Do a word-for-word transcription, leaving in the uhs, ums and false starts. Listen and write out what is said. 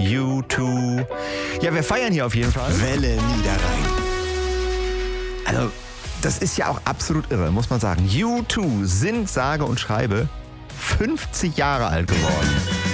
U zwei. Ja, wir feiern hier auf jeden Fall. Welle Niederrhein. Also, das ist ja auch absolut irre, muss man sagen. U zwei sind sage und schreibe fünfzig Jahre alt geworden.